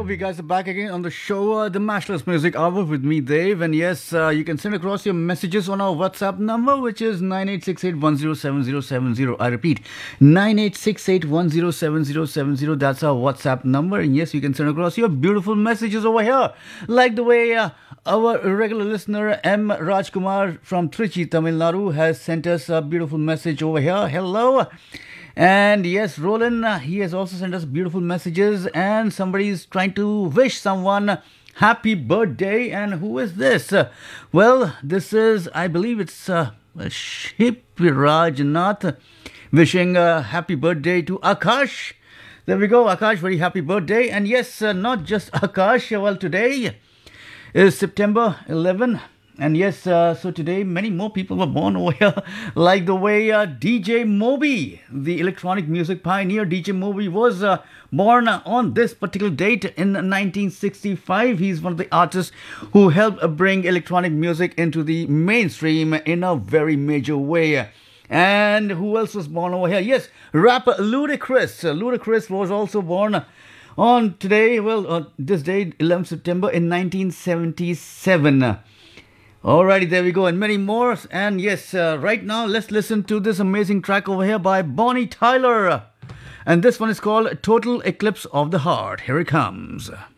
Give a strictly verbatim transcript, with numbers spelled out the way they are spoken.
we guys are back again on the show, uh, the Mashless Music Hour with me, Dave. And yes, uh, you can send across your messages on our WhatsApp number, which is nine eight six eight one zero seven zero seven zero. I repeat, nine eight six eight one zero seven zero seven zero. That's our WhatsApp number. And yes, you can send across your beautiful messages over here. Like the way uh, our regular listener, M. Rajkumar from Trichy, Tamil Nadu, has sent us a beautiful message over here. Hello. And yes, Roland, uh, he has also sent us beautiful messages, and somebody is trying to wish someone happy birthday. And who is this? Uh, well, this is, I believe it's uh, Shipiraj Nath wishing a happy birthday to Akash. There we go, Akash, very happy birthday. And yes, uh, not just Akash, well, today is September eleventh. And yes, uh, so today many more people were born over here, like the way uh, D J Moby, the electronic music pioneer, D J Moby was uh, born on this particular date in nineteen sixty-five. He's one of the artists who helped bring electronic music into the mainstream in a very major way. And who else was born over here? Yes, rapper Ludacris. Uh, Ludacris was also born on today, well, uh, this day, eleventh September in nineteen seventy-seven. Alrighty, there we go, and many more. And yes, uh, right now, let's listen to this amazing track over here by Bonnie Tyler. And this one is called Total Eclipse of the Heart. Here it comes.